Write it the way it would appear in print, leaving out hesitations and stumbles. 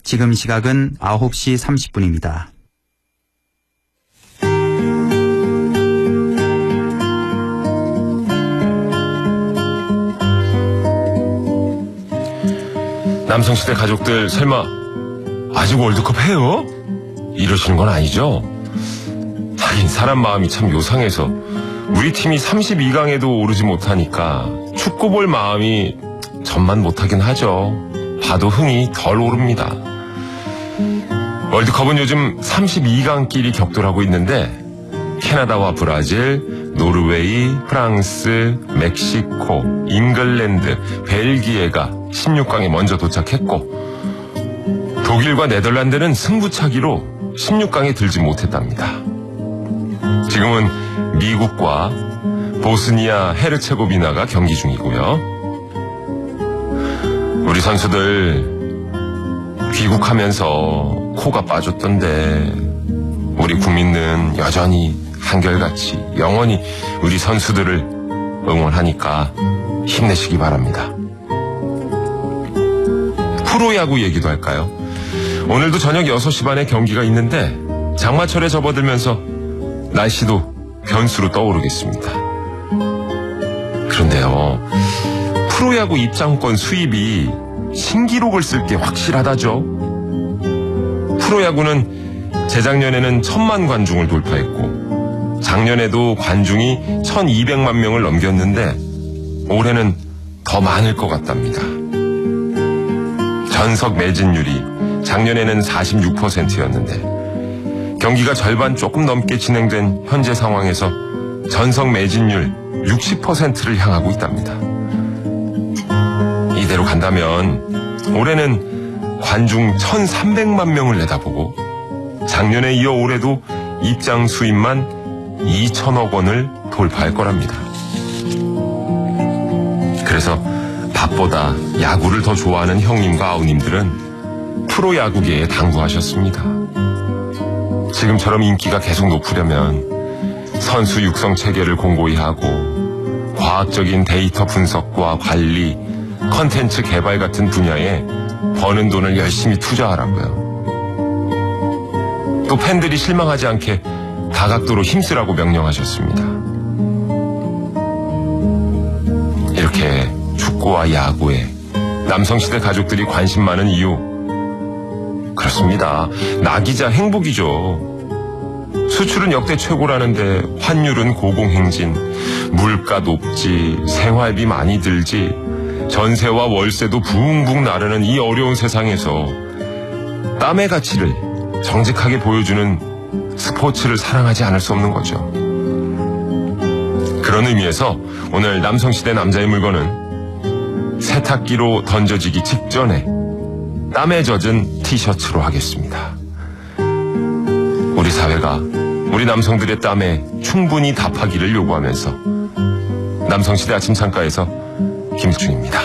지금 시각은 9시 30분입니다. 남성시대 가족들 설마 아직 월드컵 해요? 이러시는 건 아니죠? 하긴 사람 마음이 참 요상해서 우리 팀이 32강에도 오르지 못하니까 축구 볼 마음이 전만 못하긴 하죠. 봐도 흥이 덜 오릅니다. 월드컵은 요즘 32강끼리 격돌하고 있는데 캐나다와 브라질, 노르웨이, 프랑스, 멕시코, 잉글랜드, 벨기에가 16강에 먼저 도착했고 독일과 네덜란드는 승부차기로 16강에 들지 못했답니다. 지금은 미국과 보스니아 헤르체고비나가 경기 중이고요. 우리 선수들 귀국하면서 코가 빠졌던데 우리 국민은 여전히 한결같이 영원히 우리 선수들을 응원하니까 힘내시기 바랍니다. 프로야구 얘기도 할까요? 오늘도 저녁 6시 반에 경기가 있는데 장마철에 접어들면서 날씨도 변수로 떠오르겠습니다. 그런데요, 프로야구 입장권 수입이 신기록을 쓸 게 확실하다죠. 프로야구는 재작년에는 1000만 관중을 돌파했고 작년에도 관중이 1200만 명을 넘겼는데 올해는 더 많을 것 같답니다. 전석 매진율이 작년에는 46%였는데 경기가 절반 조금 넘게 진행된 현재 상황에서 전석 매진율 60%를 향하고 있답니다. 이대로 간다면 올해는 관중 1300만 명을 내다보고 작년에 이어 올해도 입장 수입만 2000억 원을 돌파할 거랍니다. 그래서 밥보다 야구를 더 좋아하는 형님과 아우님들은 프로야구계에 당부하셨습니다. 지금처럼 인기가 계속 높으려면 선수 육성 체계를 공고히 하고 과학적인 데이터 분석과 관리, 컨텐츠 개발 같은 분야에 버는 돈을 열심히 투자하라고요. 또 팬들이 실망하지 않게 다각도로 힘쓰라고 명령하셨습니다. 이렇게 축구와 야구에 남성시대 가족들이 관심 많은 이유, 그렇습니다. 낙이자 행복이죠. 수출은 역대 최고라는데 환율은 고공행진, 물가 높지, 생활비 많이 들지, 전세와 월세도 붕붕 나르는 이 어려운 세상에서 땀의 가치를 정직하게 보여주는 스포츠를 사랑하지 않을 수 없는 거죠. 그런 의미에서 오늘 남성시대 남자의 물건은 세탁기로 던져지기 직전에 땀에 젖은 티셔츠로 하겠습니다. 우리 사회가 우리 남성들의 땀에 충분히 답하기를 요구하면서 남성시대 아침 창가에서 김일중입니다.